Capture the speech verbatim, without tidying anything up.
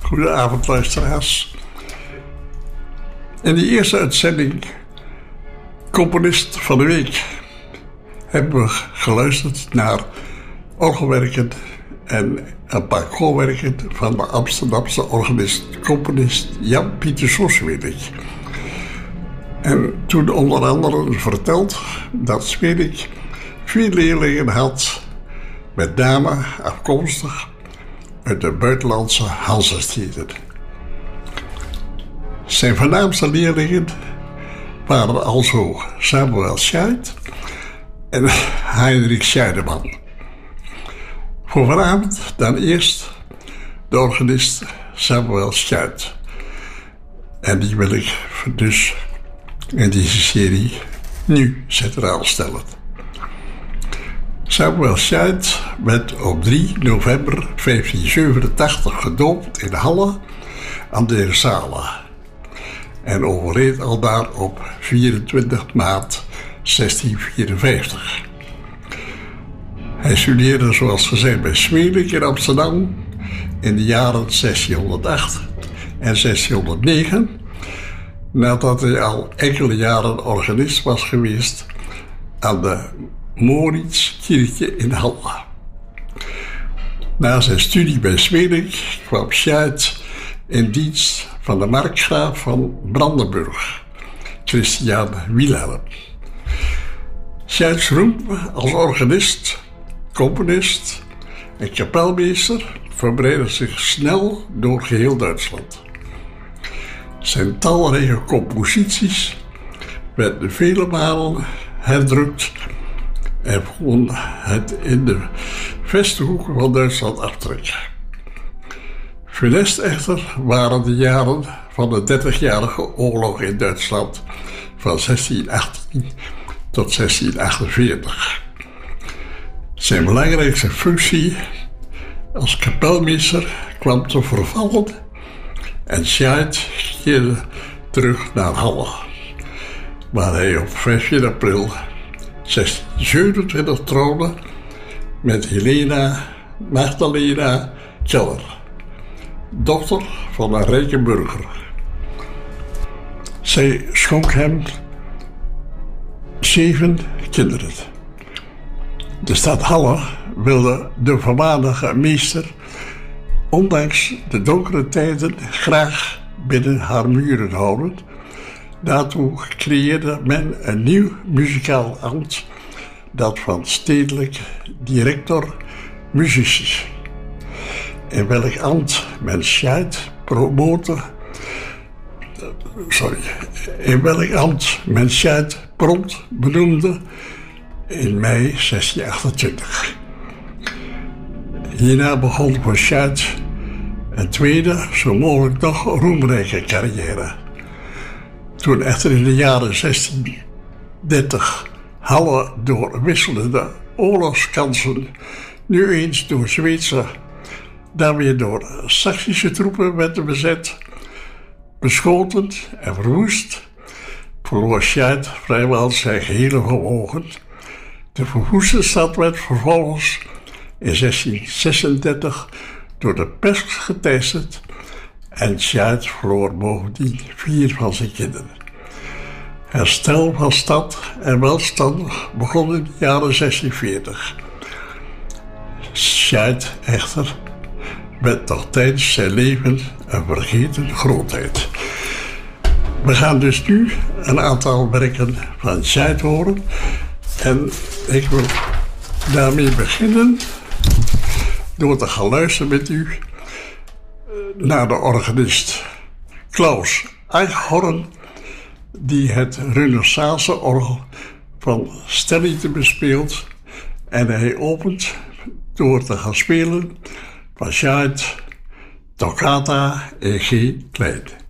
Goedenavond, luisteraars. In de eerste uitzending Componist van de Week hebben we geluisterd naar orgelwerken en een paar koorwerken van de Amsterdamse organist-componist Jan-Pieter Smeelik. En toen onder andere verteld dat Smeelik vier leerlingen had, met name afkomstig uit de buitenlandse Hansesteden. Zijn voornaamste leerlingen waren alzo Samuel Scheidt en Heinrich Scheideman. Voor vanavond dan eerst de organist Samuel Scheidt. En die wil ik dus in deze serie nu centraal stellen. Samuel Scheidt werd op drie november vijftienzevenentachtig gedoopt in Halle aan de Zala en overleed aldaar op vierentwintig maart zestienvierenvijftig. Hij studeerde zoals gezegd bij Smeelik in Amsterdam in de jaren zestienhonderdacht en zestienhonderdnegen, nadat hij al enkele jaren organist was geweest aan de Moritzkirche in Halle. Na zijn studie bij Smeelik kwam Scheidt in dienst van de markgraaf van Brandenburg, Christian Wilhelm. Scheidts roem als organist, componist en kapelmeester verbreidde zich snel door geheel Duitsland. Zijn talrijke composities werden vele malen herdrukt en vonden het in de verste hoeken van Duitsland aftrek. Funest echter waren de jaren van de dertigjarige oorlog in Duitsland van zestienachttien tot zestienachtenveertig. Zijn belangrijkste functie als kapelmeester kwam te vervallen en Scheidt keerde terug naar Halle, waar hij op vijftien april zestienzevenentwintig troonde met Helena Magdalena Keller, dochter van een rijke burger. Zij schonk hem zeven kinderen. De stad Halle wilde de voormalige meester, ondanks de donkere tijden, graag binnen haar muren houden. Daartoe creëerde men een nieuw muzikaal ambt, dat van stedelijk director musicis, in welk ambt men Scheidt promote, sorry, in welk ambt men Scheidt prompt benoemde in mei zestienhonderdachtentwintig. Hierna begon voor Scheidt een tweede, zo mogelijk nog roemrijke carrière. Toen echter in de jaren zestiendertig Halle door wisselende oorlogskansen, nu eens door Zweedse, dan weer door Saksische troepen werd bezet, beschoten en verwoest, verloor Scheidt vrijwel zijn gehele vermogen. De verwoeste stad werd vervolgens in zestienzesendertig door de pest geteisterd en Scheidt verloor bovendien vier van zijn kinderen. Herstel van stad en welstand begon in de jaren zestienveertig. Scheidt echter werd nog tijdens zijn leven een vergeten grootheid. We gaan dus nu een aantal werken van Scheidt horen en ik wil daarmee beginnen door te gaan luisteren met u naar de organist Klaus Eichhorn, die het Renaissance-orgel van Stelly bespeelt, en hij opent door te gaan spelen van Scheidt Toccata in G klein.